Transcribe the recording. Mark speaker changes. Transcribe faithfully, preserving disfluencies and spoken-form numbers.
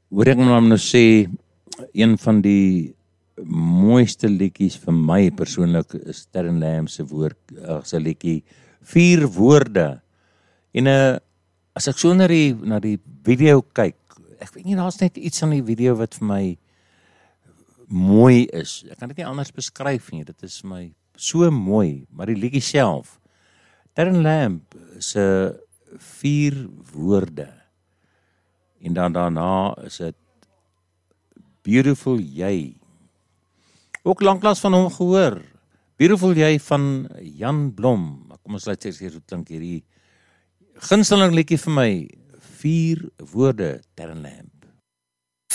Speaker 1: Hoor ek maar nou sê, een van die mooiste liedjies vir my persoonlik is Terren Lamb se woord, uh, se liedjie Vier Woorde. En uh, as ek so na die, na die video kyk, ek weet nie, daar's net iets aan die video wat vir my mooi is. Ek kan dit nie anders beskryf nie. Dit is my so mooi, maar die liedjie self, Terren Lamb se vier woorde. En dan daarna is dit Beautiful Jy. Ook lanklaas van hom gehoor. Beautiful Jy van Jan Blom. Kom ons laat sê hoe klink hierdie gunsteling liedjie vir my. Vier woorde, Terren Lamb.